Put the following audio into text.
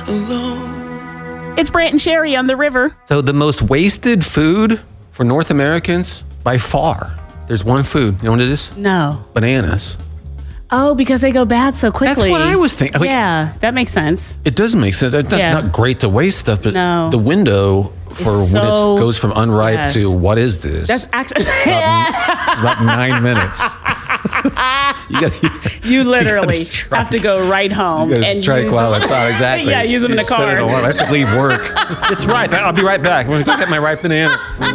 alone. It's Brant and Sherry on the river. So the most wasted food for North Americans by far. There's one food. You know what it is? No. Bananas. Oh, because they go bad so quickly. That's what I was thinking. Like, yeah, that makes sense. It doesn't make sense. It's not great to waste stuff, but the window for when it goes from unripe to what is this? That's actually it's about 9 minutes. you literally have to go right home. You got to strike while it's out. Exactly. Yeah, use them in the car. I have to leave work. It's ripe. I'll be right back. I'm going to go get my ripe banana.